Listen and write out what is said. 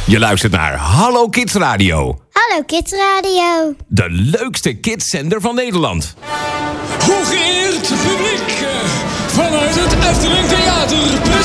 Je luistert naar Hallo Kids Radio. Hallo Kids Radio. De leukste kidszender van Nederland. Hooggeëerd publiek, vanuit het Efteling Theater